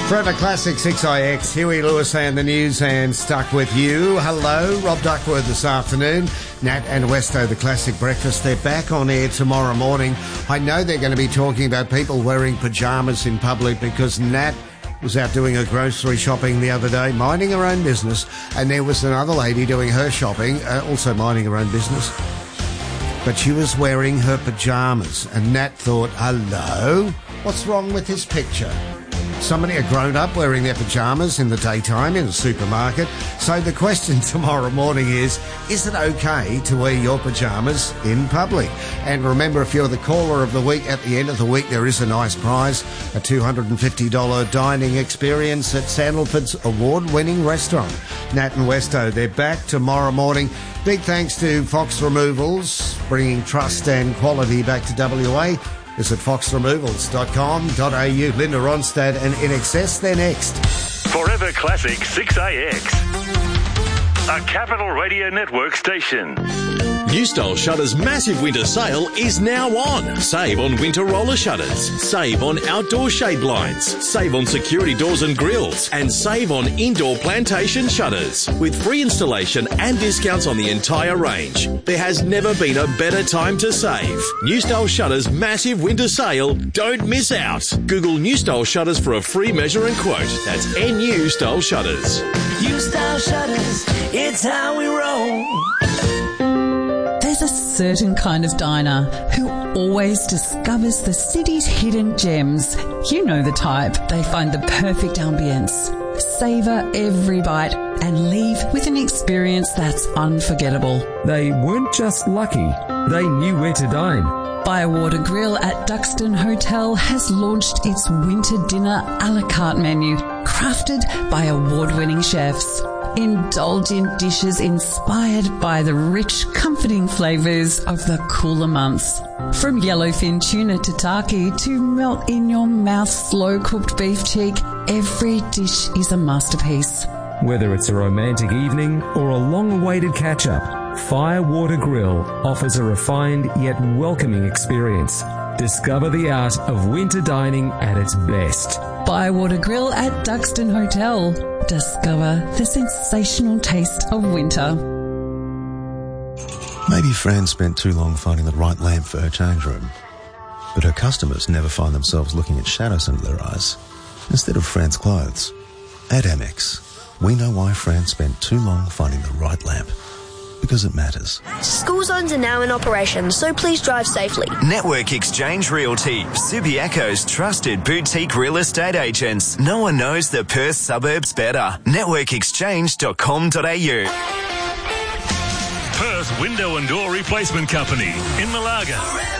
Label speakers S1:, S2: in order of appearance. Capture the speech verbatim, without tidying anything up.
S1: Forever Classic six I X, Huey Lewis and the news and Stuck With You. Hello, Rob Duckworth this afternoon. Nat and Westo, the Classic Breakfast. They're back on air tomorrow morning. I know they're going to be talking about people wearing pyjamas in public because Nat was out doing her grocery shopping the other day, minding her own business, and there was another lady doing her shopping, uh, also minding her own business. But she was wearing her pyjamas, and Nat thought, hello, what's wrong with this picture? Somebody, a grown-up, wearing their pyjamas in the daytime in a supermarket. So the question tomorrow morning is, is it okay to wear your pyjamas in public? And remember, if you're the caller of the week, at the end of the week, there is a nice prize, a two hundred fifty dollars dining experience at Sandalford's award-winning restaurant. Nat and Westo, they're back tomorrow morning. Big thanks to Fox Removals, bringing trust and quality back to W A. Visit fox removals dot com dot a u. Linda Ronstadt and In Excess, they're next.
S2: Forever Classic six A X, a Capital Radio Network station.
S3: New Style Shutters' massive winter sale is now on. Save on winter roller shutters. Save on outdoor shade blinds. Save on security doors and grills. And save on indoor plantation shutters. With free installation and discounts on the entire range. There has never been a better time to save. New Style Shutters' massive winter sale. Don't miss out. Google New Style Shutters for a free measure and quote. That's N U Style Shutters.
S4: New Style Shutters, it's how we roll.
S5: There's a certain kind of diner who always discovers the city's hidden gems. You know the type. They find the perfect ambience, savour every bite, and leave with an experience that's unforgettable.
S6: They weren't just lucky, they knew where to dine.
S5: Bywater Grill at Duxton Hotel has launched its winter dinner a la carte menu, crafted by award-winning chefs. Indulge in dishes inspired by the rich, comforting flavours of the cooler months. From yellowfin tuna tataki to melt-in-your-mouth slow-cooked beef cheek, every dish is a masterpiece.
S6: Whether it's a romantic evening or a long-awaited catch-up, Firewater Grill offers a refined yet welcoming experience. Discover the art of winter dining at its best.
S5: Bywater Grill at Duxton Hotel. Discover the sensational taste of winter.
S7: Maybe Fran spent too long finding the right lamp for her change room, but her customers never find themselves looking at shadows under their eyes instead of Fran's clothes. At Amex, we know why Fran spent too long finding the right lamp. Because it matters.
S8: School zones are now in operation, so please drive safely.
S9: Network Exchange Realty, Subiaco's trusted boutique real estate agents. No one knows the Perth suburbs better. network exchange dot com dot a u.
S2: Perth Window and Door Replacement Company in Malaga.